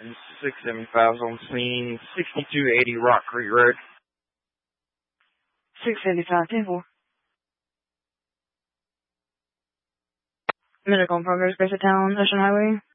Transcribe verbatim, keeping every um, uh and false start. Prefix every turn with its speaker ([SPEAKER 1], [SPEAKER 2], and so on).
[SPEAKER 1] And six seventy-five is on scene, sixty-two eighty Rock Creek Road.
[SPEAKER 2] six seventy-five, ten four. Medical in progress, Grayson Town, Ocean Highway.